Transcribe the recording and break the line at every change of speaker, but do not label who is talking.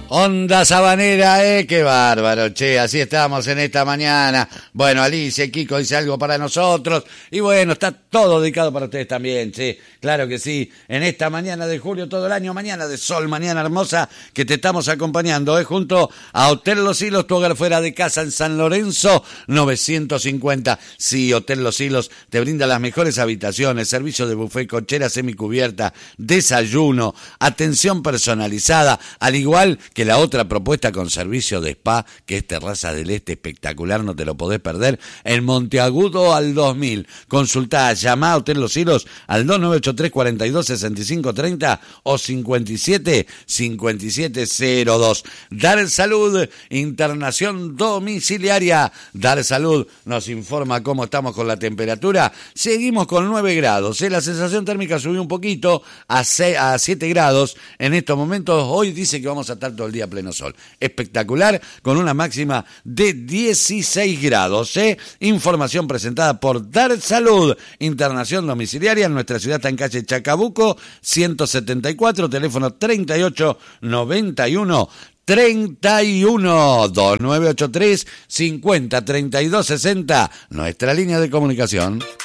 Onda Sabanera, qué bárbaro, che, así estamos en esta mañana. Bueno, Alicia, Kiko dice algo para nosotros, y bueno, está todo dedicado para ustedes también, che, claro que sí, en esta mañana de julio, todo el año, mañana de sol, mañana hermosa, que te estamos acompañando, junto a Hotel Los Hilos, tu hogar fuera de casa en San Lorenzo, 950. Sí, Hotel Los Hilos te brinda las mejores habitaciones, servicio de buffet, cochera semicubierta, desayuno, atención personalizada, al igual que la otra propuesta con servicio de spa, que es Terraza del Este, espectacular, no te lo podés perder, en Monteagudo al 2000. Consultá, llamá a Hotel Los Hilos al 2983-426530 o 57-5702. Dar Salud, internación domiciliaria. Dar Salud nos informa cómo estamos con la temperatura. Seguimos con 9 grados. La sensación térmica subió un poquito a 7 grados. En estos momentos, hoy dice que vamos a estar todo el día a pleno sol. Espectacular, con una máxima de 16 grados. Información presentada por Dar Salud, internación domiciliaria. En nuestra ciudad está en calle Chacabuco, 174, teléfono 3891 2983 50 32 60, nuestra línea de comunicación.